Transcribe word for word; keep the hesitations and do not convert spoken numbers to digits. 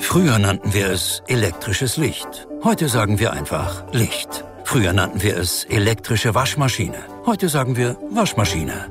Früher nannten wir es elektrisches Licht. Heute sagen wir einfach Licht. Früher nannten wir es elektrische Waschmaschine. Heute sagen wir Waschmaschine.